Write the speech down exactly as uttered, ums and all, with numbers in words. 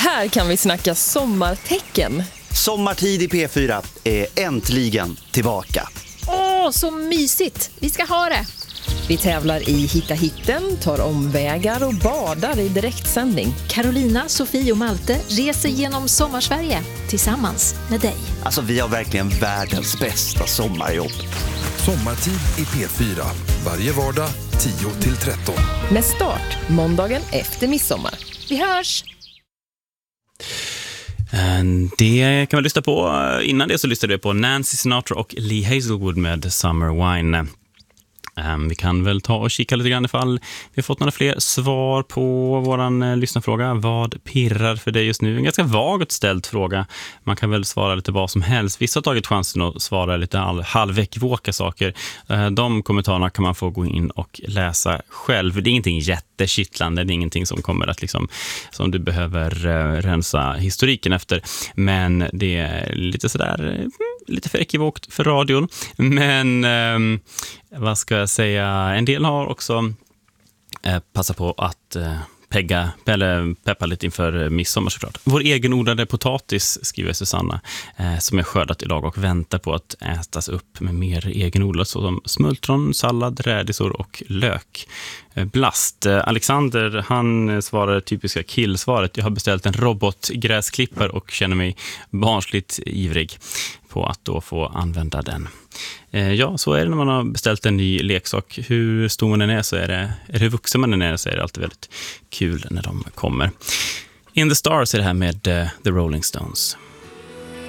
Här kan vi snacka sommartecken. Sommartid i P fyra är äntligen tillbaka. Åh, så mysigt. Vi ska ha det. Vi tävlar i Hitta hitten, tar omvägar och badar i direktsändning. Carolina, Sofie och Malte reser genom Sommarsverige tillsammans med dig. Alltså vi har verkligen världens bästa sommarjobb. Sommartid i P fyra. Varje vardag tio till tretton. Med start måndagen efter midsommar. Vi hörs! Det kan vi lyssna på. Innan det så lyssnade vi på Nancy Sinatra och Lee Hazelwood med Summer Wine. Um, vi kan väl ta och kika lite grann ifall vi har fått några fler svar på våran uh, lyssnarfråga. Vad pirrar för dig just nu? En ganska vagt ställd fråga. Man kan väl svara lite vad som helst. Vissa har tagit chansen att svara lite all, halvveckvåka saker. Uh, de kommentarerna kan man få gå in och läsa själv. Det är ingenting jättekittlande. Det är ingenting som kommer att liksom, som du behöver uh, rensa historiken efter. Men det är lite sådär... Uh, lite för ekivokt för radion. Men eh, vad ska jag säga? En del har också eh, passat på att eh, pegga, eller peppa lite inför midsommar såklart. Vår egenodlade potatis, skriver Susanna, eh, som är skördat idag och väntar på att ätas upp med mer egenodlat såsom smultron, sallad, rädisor och lök. Eh, blast. Eh, Alexander, han svarar typiska killsvaret. Jag har beställt en robotgräsklippare och känner mig barnsligt ivrig på att då få använda den. Eh, ja, så är det när man har beställt en ny leksak. Hur stor man än är så är det, eller hur vuxen man än är så är det alltid väldigt kul när de kommer. In the Stars är det här med uh, The Rolling Stones.